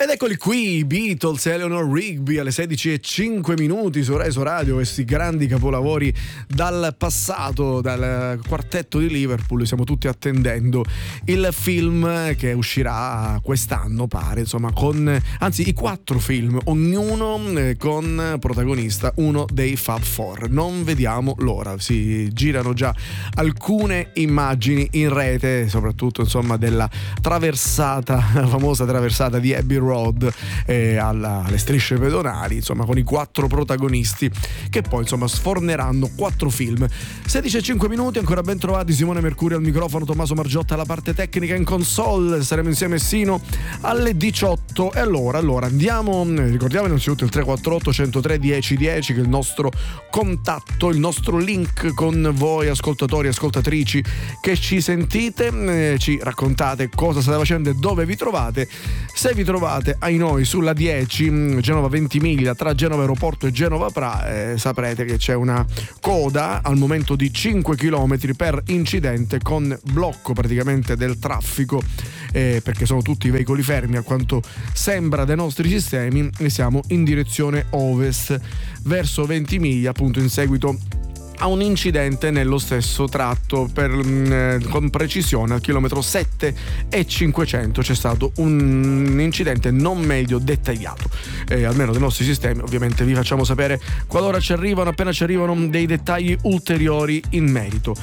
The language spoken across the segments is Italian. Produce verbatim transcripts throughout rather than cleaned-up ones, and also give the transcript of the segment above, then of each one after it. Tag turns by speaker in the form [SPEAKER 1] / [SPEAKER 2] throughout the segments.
[SPEAKER 1] Ed eccoli qui, i Beatles, Eleanor Rigby alle sedici e cinque minuti su Reso Radio, questi grandi capolavori dal passato, dal quartetto di Liverpool. Stiamo tutti attendendo il film che uscirà quest'anno, pare, insomma, con, anzi, i quattro film, ognuno con protagonista uno dei Fab Four. Non vediamo l'ora, si girano già alcune immagini in rete, soprattutto, insomma, della traversata, la famosa traversata di Abbey Road eh, alla, alle strisce pedonali, insomma, con i quattro protagonisti che poi, insomma, sforneranno quattro film. Sedici e cinque minuti, ancora ben trovati, Simone Mercurio al microfono, Tommaso Margiotta alla parte tecnica, in console saremo insieme sino alle diciotto. E allora, allora andiamo, ricordiamo innanzitutto il tre quattro otto, uno zero tre, uno zero uno zero, che è il nostro contatto, il nostro link con voi ascoltatori, ascoltatrici che ci sentite, eh, ci raccontate cosa state facendo e dove vi trovate. Se vi trovate ai noi sulla dieci Genova Ventimiglia tra Genova Aeroporto e Genova Pra, eh, saprete che c'è una coda al momento di cinque chilometri per incidente, con blocco praticamente del traffico, eh, perché sono tutti i veicoli fermi a quanto sembra dai nostri sistemi, e siamo in direzione ovest verso Ventimiglia, appunto in seguito a un incidente nello stesso tratto. Per, mh, con precisione al chilometro sette e cinquecento c'è stato un incidente non meglio dettagliato, eh, almeno dei nostri sistemi. Ovviamente vi facciamo sapere qualora ci arrivano, appena ci arrivano dei dettagli ulteriori in merito.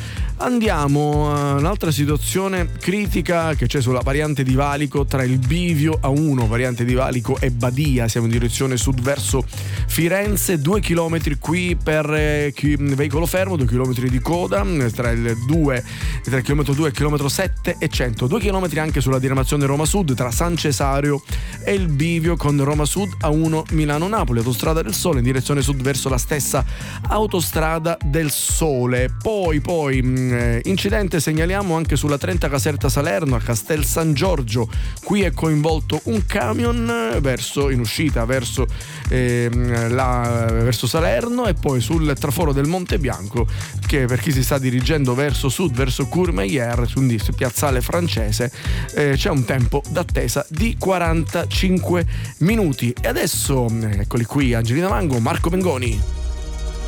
[SPEAKER 1] Andiamo a un'altra situazione critica che c'è sulla variante di Valico tra il bivio A uno, variante di Valico, e Badia. Siamo in direzione sud verso Firenze, due chilometri qui per eh, chi, veicolo fermo, due chilometri di coda tra il due, tra il chilometro due e il chilometro sette e cento, due chilometri anche sulla diramazione Roma Sud tra San Cesario e il bivio con Roma Sud A uno Milano-Napoli, autostrada del Sole in direzione sud verso la stessa autostrada del Sole. Poi poi eh, incidente segnaliamo anche sulla trenta Caserta Salerno a Castel San Giorgio, qui è coinvolto un camion verso in uscita verso eh, la, verso Salerno, e poi sul traforo del Monte Bianco, che per chi si sta dirigendo verso sud verso Courmayeur, quindi piazzale francese, eh, c'è un tempo d'attesa di quarantacinque minuti. E adesso eccoli qui Angelina Mango, Marco Mengoni.